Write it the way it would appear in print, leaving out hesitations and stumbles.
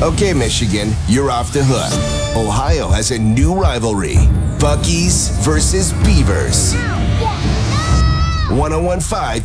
Okay, Michigan, you're off the hook. Ohio has a new rivalry. Bucky's versus Beavers. 1015